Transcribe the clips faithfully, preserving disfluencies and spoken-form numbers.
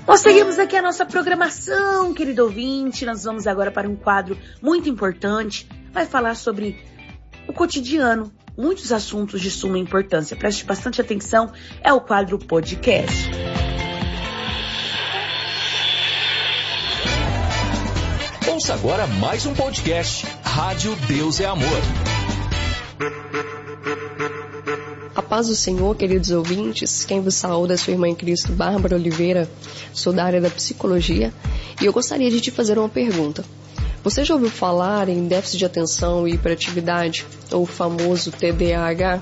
Nós seguimos aqui a nossa programação, querido ouvinte. Nós vamos agora para um quadro muito importante. Vai falar sobre o cotidiano, muitos assuntos de suma importância. Preste bastante atenção, é o quadro podcast. Ouça agora mais um podcast, Rádio Deus é Amor. A paz do Senhor, queridos ouvintes, quem vos saúda é sua irmã em Cristo, Bárbara Oliveira, sou da área da psicologia, e eu gostaria de te fazer uma pergunta. Você já ouviu falar em déficit de atenção e hiperatividade, ou o famoso T D A H?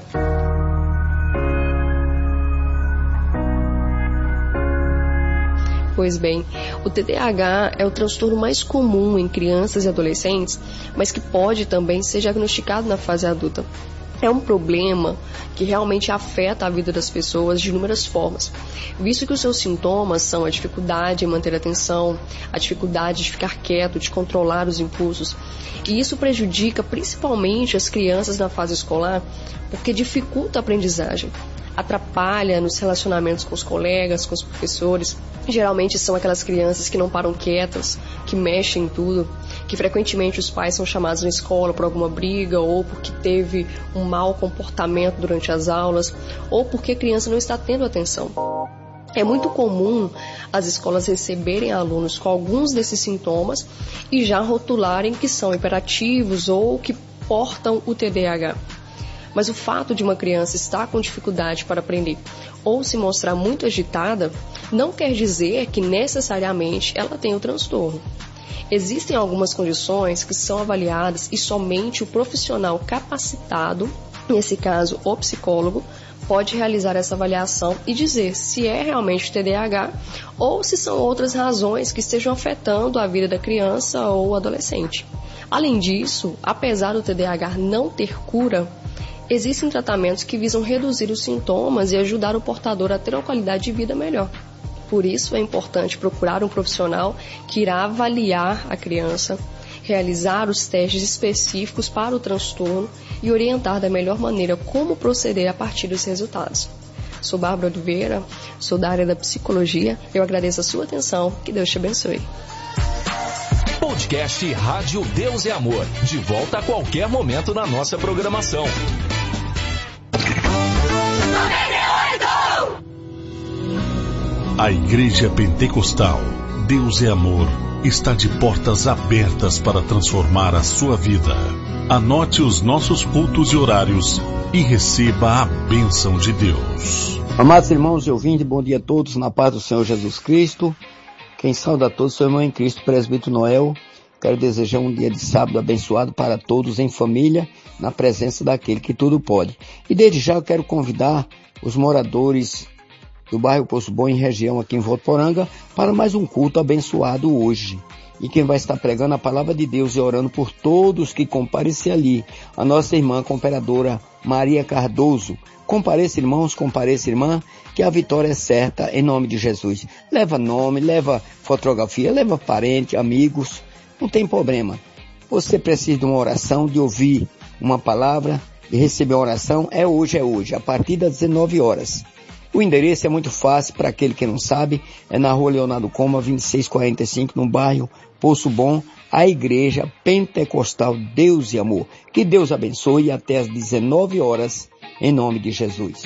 Pois bem, o T D A H é o transtorno mais comum em crianças e adolescentes, mas que pode também ser diagnosticado na fase adulta. É um problema que realmente afeta a vida das pessoas de inúmeras formas, visto que os seus sintomas são a dificuldade em manter a atenção, a dificuldade de ficar quieto, de controlar os impulsos. E isso prejudica principalmente as crianças na fase escolar, porque dificulta a aprendizagem, atrapalha nos relacionamentos com os colegas, com os professores. Geralmente são aquelas crianças que não param quietas, que mexem em tudo, que frequentemente os pais são chamados na escola por alguma briga, ou porque teve um mau comportamento durante as aulas, ou porque a criança não está tendo atenção. É muito comum as escolas receberem alunos com alguns desses sintomas e já rotularem que são hiperativos ou que portam o T D A H. Mas o fato de uma criança estar com dificuldade para aprender ou se mostrar muito agitada não quer dizer que necessariamente ela tem o transtorno. Existem algumas condições que são avaliadas e somente o profissional capacitado, nesse caso o psicólogo, pode realizar essa avaliação e dizer se é realmente T D A H ou se são outras razões que estejam afetando a vida da criança ou adolescente. Além disso, apesar do T D A H não ter cura, existem tratamentos que visam reduzir os sintomas e ajudar o portador a ter uma qualidade de vida melhor. Por isso é importante procurar um profissional que irá avaliar a criança, realizar os testes específicos para o transtorno e orientar da melhor maneira como proceder a partir dos resultados. Sou Bárbara Oliveira, sou da área da psicologia. Eu agradeço a sua atenção. Que Deus te abençoe. Podcast Rádio Deus é Amor. De volta a qualquer momento na nossa programação. A Igreja Pentecostal Deus é Amor está de portas abertas para transformar a sua vida. Anote os nossos cultos e horários e receba a bênção de Deus. Amados irmãos e ouvintes, bom dia a todos, na paz do Senhor Jesus Cristo. Quem sauda a todos, seu irmão em Cristo, presbítero Noel. Quero desejar um dia de sábado abençoado para todos em família, na presença daquele que tudo pode. E desde já eu quero convidar os moradores do bairro Poço Bom, em região aqui em Votuporanga, para mais um culto abençoado hoje. E quem vai estar pregando a palavra de Deus e orando por todos que comparecer ali, a nossa irmã cooperadora Maria Cardoso. Compareça, irmãos, compareça, irmã, que a vitória é certa, em nome de Jesus. Leva nome, leva fotografia, leva parente, amigos, não tem problema. Você precisa de uma oração, de ouvir uma palavra, de receber uma oração, é hoje, é hoje, a partir das dezenove horas. O endereço é muito fácil para aquele que não sabe, é na rua Leonardo Coma, vinte e seis quarenta e cinco, no bairro Poço Bom, a Igreja Pentecostal Deus e Amor. Que Deus abençoe até às dezenove horas, em nome de Jesus.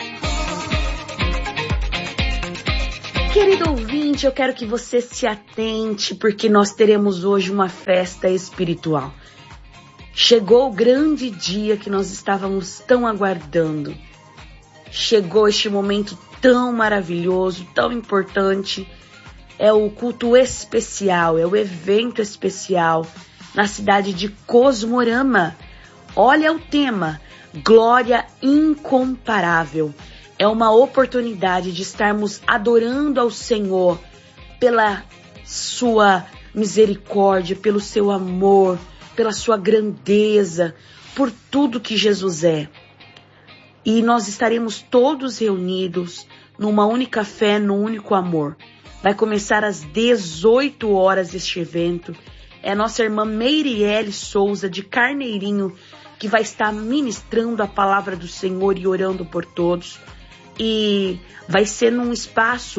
Querido ouvinte, eu quero que você se atente, porque nós teremos hoje uma festa espiritual. Chegou o grande dia que nós estávamos tão aguardando. Chegou este momento tão maravilhoso, tão importante. É o culto especial, é o evento especial na cidade de Cosmorama. Olha o tema, glória incomparável. É uma oportunidade de estarmos adorando ao Senhor pela sua misericórdia, pelo seu amor, pela sua grandeza, por tudo que Jesus é. E nós estaremos todos reunidos numa única fé, num único amor. Vai começar às dezoito horas este evento. É a nossa irmã Meiriele Souza, de Carneirinho, que vai estar ministrando a palavra do Senhor e orando por todos. E vai ser num espaço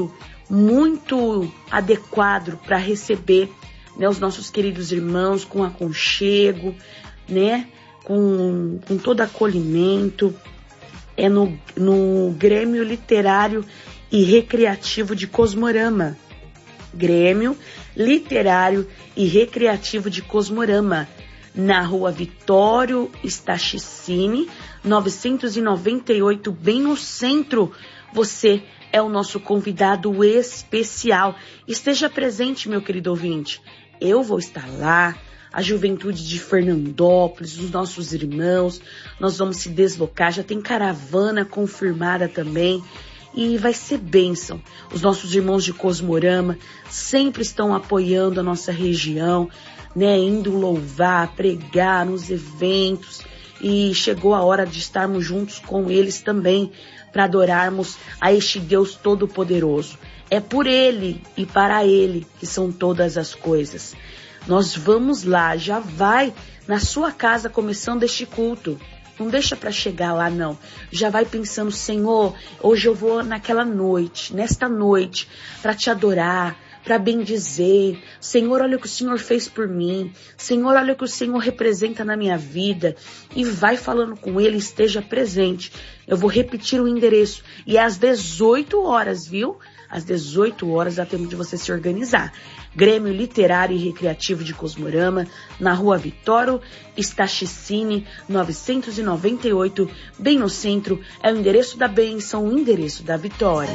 muito adequado para receber, né, os nossos queridos irmãos com aconchego, né, com, com todo acolhimento. É no, no Grêmio Literário e Recreativo de Cosmorama. Grêmio Literário e Recreativo de Cosmorama, na rua Vitório Stachicini, novecentos e noventa e oito, bem no centro. Você é o nosso convidado especial. Esteja presente, meu querido ouvinte. Eu vou estar lá, a juventude de Fernandópolis, os nossos irmãos, nós vamos se deslocar, já tem caravana confirmada também, e vai ser bênção. Os nossos irmãos de Cosmorama sempre estão apoiando a nossa região, né, indo louvar, pregar nos eventos, e chegou a hora de estarmos juntos com eles também, para adorarmos a este Deus Todo-Poderoso. É por Ele e para Ele que são todas as coisas. Nós vamos lá, já vai na sua casa começando este culto. Não deixa para chegar lá, não. Já vai pensando, Senhor, hoje eu vou naquela noite, nesta noite, para te adorar, para bendizer. Senhor, olha o que o Senhor fez por mim. Senhor, olha o que o Senhor representa na minha vida. E vai falando com Ele, esteja presente. Eu vou repetir o endereço. E é às dezoito horas, viu? Às dezoito horas dá tempo de você se organizar. Grêmio Literário e Recreativo de Cosmorama, na rua Vitório Stachicini, novecentos e noventa e oito, bem no centro. É o endereço da bênção, o endereço da vitória.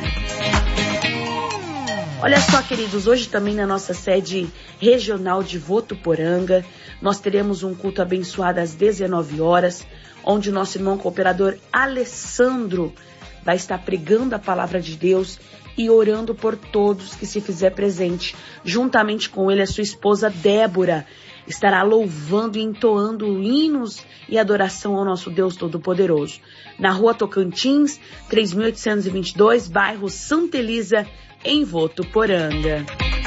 Olha só, queridos, hoje também na nossa sede regional de Votuporanga, nós teremos um culto abençoado às dezenove horas, onde o nosso irmão cooperador Alessandro vai estar pregando a palavra de Deus e orando por todos que se fizer presente. Juntamente com ele, a sua esposa Débora estará louvando e entoando hinos e adoração ao nosso Deus Todo-Poderoso. Na rua Tocantins, três mil oitocentos e vinte e dois, bairro Santa Elisa, em Votuporanga.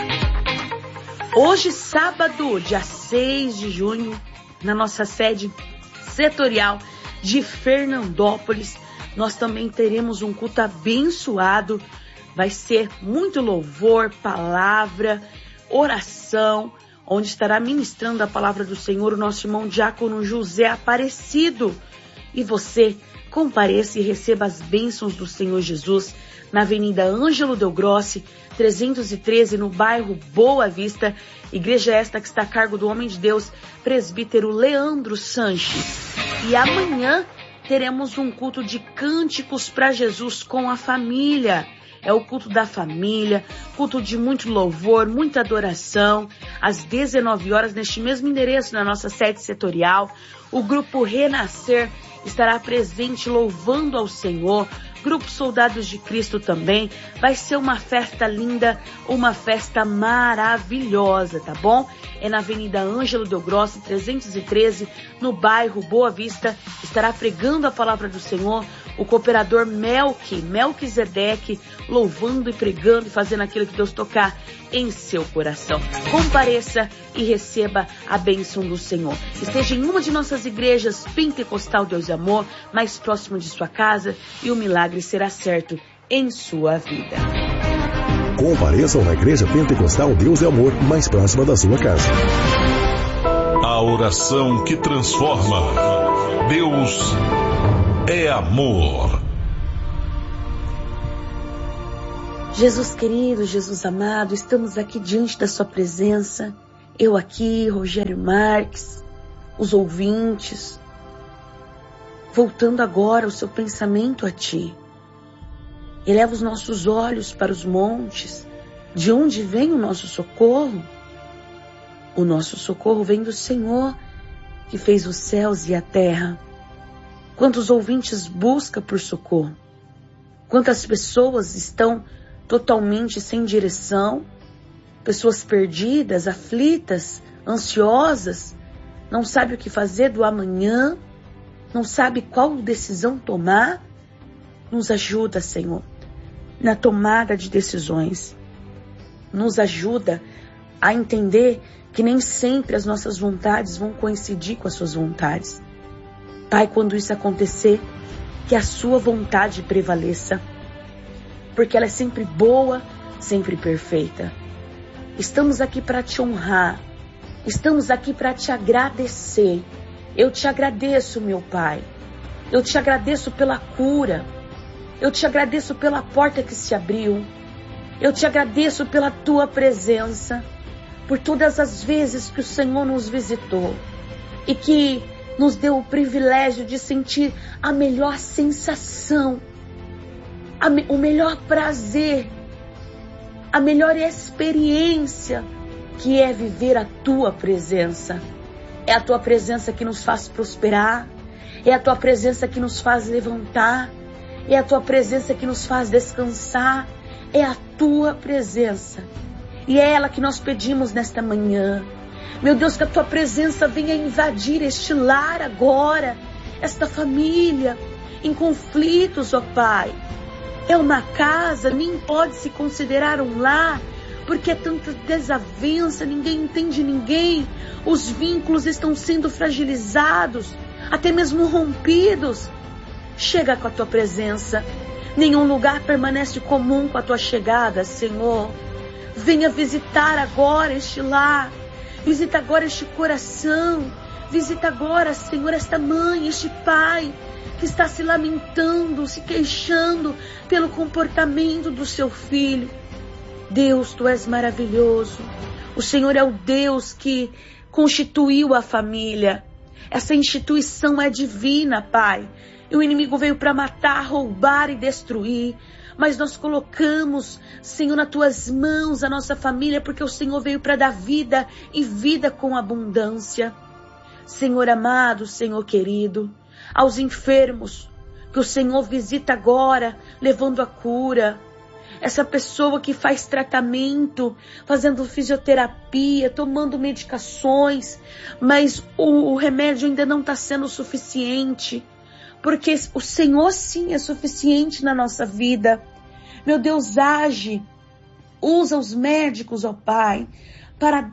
Hoje, sábado, dia seis de junho, na nossa sede setorial de Fernandópolis, nós também teremos um culto abençoado. Vai ser muito louvor, palavra, oração, onde estará ministrando a palavra do Senhor o nosso irmão diácono José Aparecido. E você compareça e receba as bênçãos do Senhor Jesus na Avenida Ângelo Del Grossi, trezentos e treze, no bairro Boa Vista. Igreja esta que está a cargo do homem de Deus, presbítero Leandro Sanches. E amanhã teremos um culto de cânticos para Jesus com a família. É o culto da família, culto de muito louvor, muita adoração, às dezenove horas, neste mesmo endereço, na nossa sede setorial. O grupo Renascer estará presente louvando ao Senhor. Grupo Soldados de Cristo também. Vai ser uma festa linda, uma festa maravilhosa, tá bom? É na Avenida Ângelo Del Grossi, trezentos e treze, no bairro Boa Vista. Estará pregando a palavra do Senhor o cooperador Melqui, Melquisedeque, louvando e pregando e fazendo aquilo que Deus tocar em seu coração. Compareça e receba a bênção do Senhor. Esteja em uma de nossas igrejas Pentecostal Deus e Amor, mais próximo de sua casa, e o milagre será certo em sua vida. Compareçam na Igreja Pentecostal Deus e Amor, mais próxima da sua casa. A oração que transforma. Deus é amor. Jesus querido, Jesus amado, estamos aqui diante da sua presença. Eu aqui, Rogério Marques, os ouvintes, voltando agora o seu pensamento a ti. Eleva os nossos olhos para os montes. De onde vem o nosso socorro? O nosso socorro vem do Senhor, que fez os céus e a terra. Quantos ouvintes buscam por socorro? Quantas pessoas estão totalmente sem direção? Pessoas perdidas, aflitas, ansiosas, não sabe o que fazer do amanhã, não sabe qual decisão tomar. Nos ajuda, Senhor, na tomada de decisões. Nos ajuda a entender que nem sempre as nossas vontades vão coincidir com as suas vontades. Pai, quando isso acontecer, que a sua vontade prevaleça, porque ela é sempre boa, sempre perfeita. Estamos aqui para te honrar. Estamos aqui para te agradecer. Eu te agradeço, meu Pai. Eu te agradeço pela cura. Eu te agradeço pela porta que se abriu. Eu te agradeço pela tua presença, por todas as vezes que o Senhor nos visitou e que nos deu o privilégio de sentir a melhor sensação, a me, o melhor prazer, a melhor experiência, que é viver a tua presença. É a tua presença que nos faz prosperar, é a tua presença que nos faz levantar, é a tua presença que nos faz descansar, é a tua presença. E é ela que nós pedimos nesta manhã. Meu Deus, que a tua presença venha invadir este lar agora, esta família em conflitos, ó Pai. É uma casa, nem pode se considerar um lar, porque é tanta desavença, ninguém entende ninguém, os vínculos estão sendo fragilizados, até mesmo rompidos. Chega com a tua presença, nenhum lugar permanece comum com a tua chegada, Senhor. Venha visitar agora este lar, visita agora este coração, visita agora, Senhor, esta mãe, este pai, que está se lamentando, se queixando pelo comportamento do seu filho. Deus, tu és maravilhoso. O Senhor é o Deus que constituiu a família. Essa instituição é divina, Pai. E o inimigo veio para matar, roubar e destruir. Mas nós colocamos, Senhor, nas tuas mãos a nossa família, porque o Senhor veio para dar vida e vida com abundância. Senhor amado, Senhor querido, aos enfermos, que o Senhor visita agora, levando a cura. Essa pessoa que faz tratamento, fazendo fisioterapia, tomando medicações, mas o, o remédio ainda não está sendo suficiente, porque o Senhor sim é suficiente na nossa vida. Meu Deus, age, usa os médicos, ó Pai, para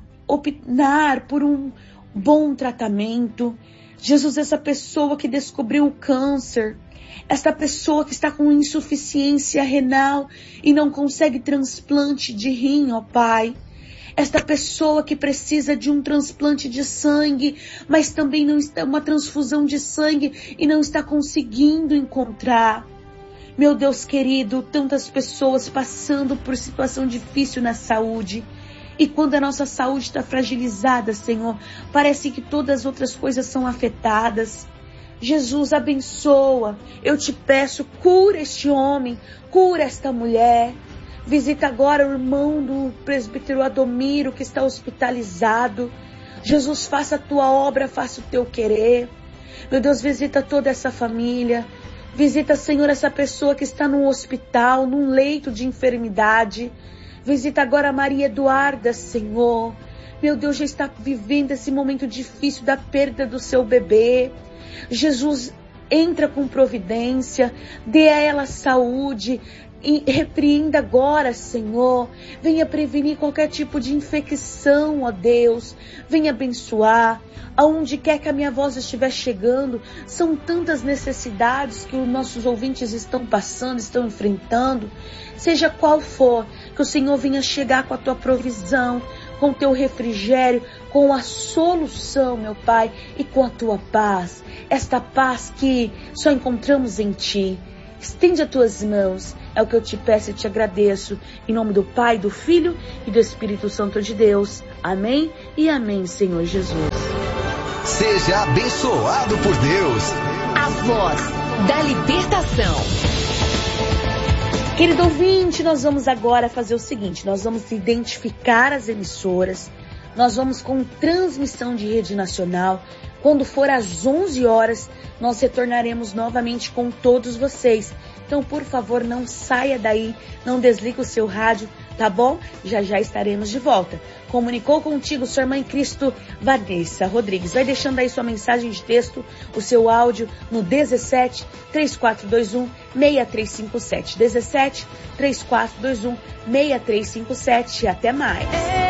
opinar por um bom tratamento. Jesus, essa pessoa que descobriu o câncer, esta pessoa que está com insuficiência renal e não consegue transplante de rim, ó Pai. Esta pessoa que precisa de um transplante de sangue, mas também não está uma transfusão de sangue e não está conseguindo encontrar. Meu Deus querido, tantas pessoas passando por situação difícil na saúde. E quando a nossa saúde está fragilizada, Senhor, parece que todas as outras coisas são afetadas. Jesus, abençoa. Eu te peço, cura este homem, cura esta mulher. Visita agora o irmão do presbítero Adomiro, que está hospitalizado. Jesus, faça a tua obra, faça o teu querer. Meu Deus, visita toda essa família. Visita, Senhor, essa pessoa que está num hospital, num leito de enfermidade. Visita agora a Maria Eduarda, Senhor. Meu Deus, já está vivendo esse momento difícil da perda do seu bebê. Jesus, entra com providência, dê a ela saúde. E repreenda agora, Senhor. Venha prevenir qualquer tipo de infecção, ó Deus. Venha abençoar. Aonde quer que a minha voz estiver chegando, são tantas necessidades que os nossos ouvintes estão passando, estão enfrentando. Seja qual for, que o Senhor venha chegar com a tua provisão, com o teu refrigério, com a solução, meu Pai, e com a tua paz. Esta paz que só encontramos em Ti. Estende as tuas mãos, é o que eu te peço e te agradeço, em nome do Pai, do Filho e do Espírito Santo de Deus. Amém e amém, Senhor Jesus. Seja abençoado por Deus. A voz da libertação. Querido ouvinte, nós vamos agora fazer o seguinte, nós vamos identificar as emissoras, nós vamos com transmissão de rede nacional. Quando for às onze horas, nós retornaremos novamente com todos vocês. Então, por favor, não saia daí, não desligue o seu rádio, tá bom? Já já estaremos de volta. Comunicou contigo sua irmã em Cristo, Vanessa Rodrigues. Vai deixando aí sua mensagem de texto, o seu áudio no dezessete, três quatro dois um, seis três cinco sete. dezessete, três quatro dois um, seis três cinco sete. Até mais.